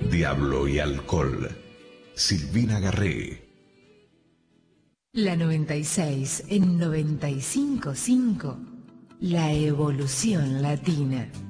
Diablo y alcohol. Silvina Garré. La 96 en 95.5. La evolución latina.